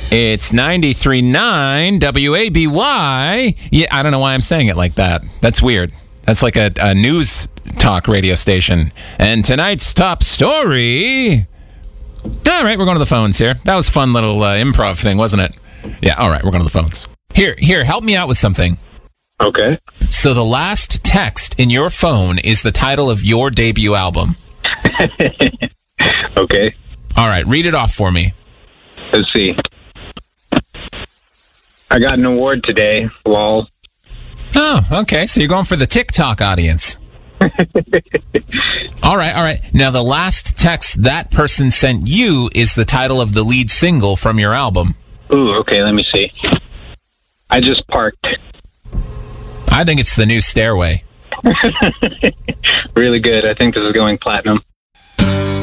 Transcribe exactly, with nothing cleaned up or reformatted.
It's ninety-three point nine W A B Y. Yeah, I don't know why I'm saying it like that. That's weird. That's like a, a news talk radio station. And tonight's top story... All right, we're going to the phones here. That was a fun little uh, improv thing, wasn't it? Yeah, all right, we're going to the phones. Here, here, help me out with something. Okay. So the last text in your phone is the title of your debut album. Okay. All right, read it off for me. Let's see. I got an award today, lol. Oh, okay, so you're going for the TikTok audience. All right, all right. Now, the last text that person sent you is the title of the lead single from your album. Ooh, okay, let me see. I just parked. I think it's the new Stairway. Really good. I think this is going platinum.